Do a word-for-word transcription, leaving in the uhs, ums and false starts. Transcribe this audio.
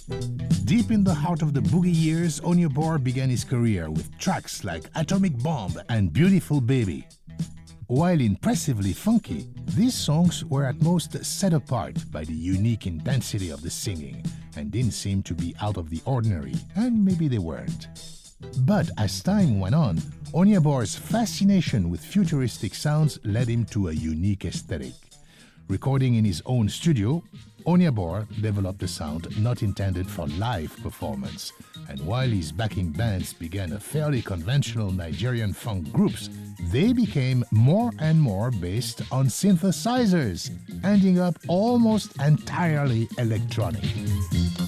Deep in the heart of the boogie years, Onyeabor began his career with tracks like Atomic Bomb and Beautiful Baby. While impressively funky, these songs were at most set apart by the unique intensity of the singing and didn't seem to be out of the ordinary, and maybe they weren't. But as time went on, Onyeabor's fascination with futuristic sounds led him to a unique aesthetic. Recording in his own studio, Onyeabor developed a sound not intended for live performance, and while his backing bands began a fairly conventional Nigerian funk groups, they became more and more based on synthesizers, ending up almost entirely electronic.